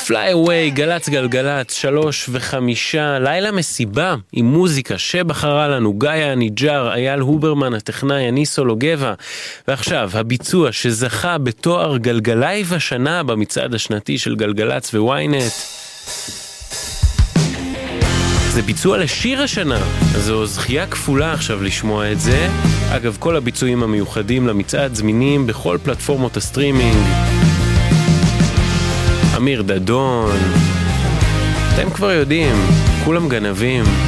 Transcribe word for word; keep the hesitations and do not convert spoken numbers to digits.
Fly Away, גלץ גלגלץ, שלוש וחמישה, לילה מסיבה עם מוזיקה שבחרה לנו גאיה ניג'ר, אייל הוברמן הטכנאי, אני סולוגבה. ועכשיו הביצוע שזכה בתואר גלגלאי בשנה במצעד השנתי של גלגלץ וויינט. זה ביצוע לשיר השנה, אז זו זכייה כפולה עכשיו לשמוע את זה. אגב, כל הביצועים המיוחדים למצעד זמינים בכל פלטפורמות הסטרימינג. אמיר דדון, אתם כבר יודעים, כולם גנבים.